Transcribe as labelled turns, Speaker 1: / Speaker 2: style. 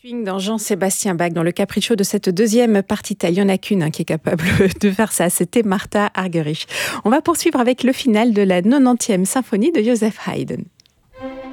Speaker 1: Swing dans Jean-Sébastien Bach, dans le capriccio de cette deuxième partita. Il n'y en a qu'une qui est capable de faire ça, c'était Martha Argerich. On va poursuivre avec le final de la 90e symphonie de Joseph Haydn.